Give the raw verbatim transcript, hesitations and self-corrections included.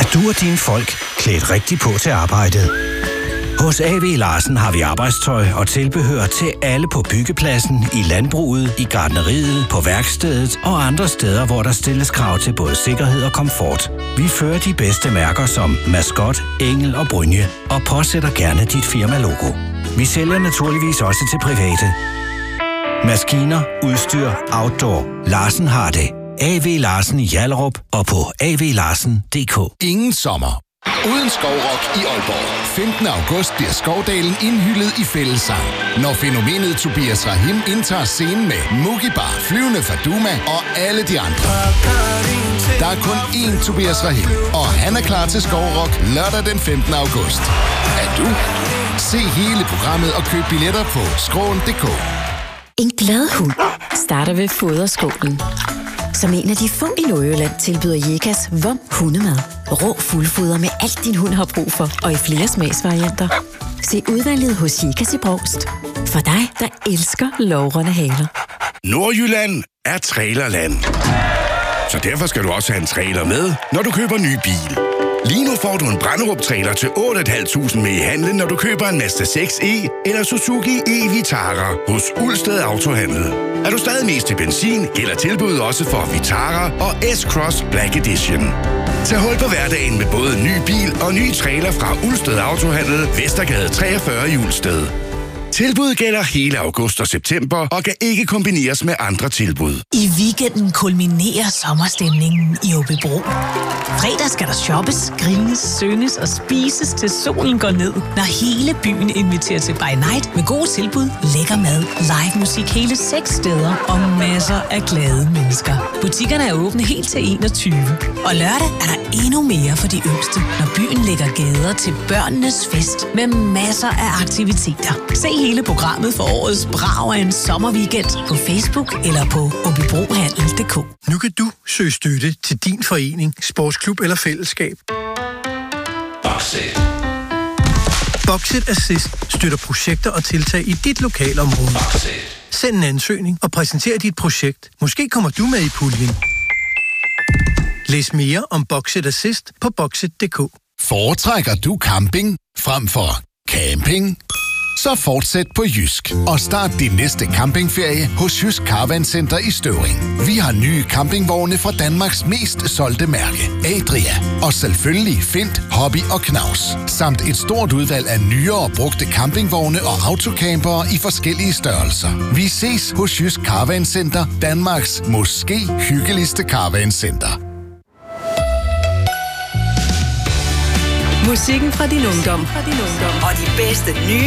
du og dine folk klædt rigtigt på til arbejdet? Hos A V Larsen har vi arbejdstøj og tilbehør til alle på byggepladsen, i landbruget, i gartneriet, på værkstedet og andre steder, hvor der stilles krav til både sikkerhed og komfort. Vi fører de bedste mærker som Mascot, Engel og Brynje og påsætter gerne dit firma-logo. Vi sælger naturligvis også til private. Maskiner, udstyr, outdoor. Larsen har det. A V Larsen i Hjallerup og på a v larsen punktum d k. Ingen sommer uden skovrock i Aalborg. femtende august bliver Skovdalen indhyllet i fællessang, når fænomenet Tobias Rahim indtager scenen med Mugi Bar, Flyvende Faduma og alle de andre. Der er kun én Tobias Rahim, og han er klar til skovrock lørdag den femtende august. Er du? Se hele programmet og køb billetter på skråen punktum d k. En glad hund starter ved foderskålen. Som en af de få i Nordjylland tilbyder Jekas Vom hundemad. Rå fuldfoder med alt din hund har brug for, og i flere smagsvarianter. Se udvalget hos Jekas i Brovst. For dig, der elsker lovrende haler. Nordjylland er trailerland. Så derfor skal du også have en trailer med, når du køber ny bil. Lige nu får du en Branderup-trailer til otte tusind fem hundrede med i handlen, når du køber en Mazda seks E eller Suzuki e-Vitara hos Ulsted Autohandel. Er du stadig mest til benzin, gælder tilbuddet også for Vitara og S-Cross Black Edition. Tag hul på hverdagen med både ny bil og ny trailer fra Ulsted Autohandel, Vestergade treogfyrre i Ulsted. Tilbuddet gælder hele august og september og kan ikke kombineres med andre tilbud. I weekenden kulminerer sommerstemningen i Aabybro. Fredag skal der shoppes, grines, synges og spises til solen går ned, når hele byen inviterer til by night med gode tilbud, lækker mad, live musik hele seks steder og masser af glade mennesker. Butikkerne er åbne helt til enogtyve. Og lørdag er der endnu mere for de yngste, når byen lægger gader til børnenes fest med masser af aktiviteter. Se hele programmet for årets brag af en sommerweekend på Facebook eller på aabybrohandel punktum d k. Nu kan du søge støtte til din forening, sportsklub eller fællesskab. Boxit. Boxit Assist støtter projekter og tiltag i dit lokalområde. Boxit. Send en ansøgning og præsenter dit projekt. Måske kommer du med i puljen. Læs mere om Boxit Assist på boxit punktum d k. Foretrækker du camping frem for camping? Så fortsæt på Jysk og start din næste campingferie hos Jysk Caravan Center i Støvring. Vi har nye campingvogne fra Danmarks mest solgte mærke, Adria. Og selvfølgelig Fint, Hobby og Knaus. Samt et stort udvalg af nyere og brugte campingvogne og autocampere i forskellige størrelser. Vi ses hos Jysk Caravan Center, Danmarks måske hyggeligste caravan center. Musikken fra din ungdom og de bedste nye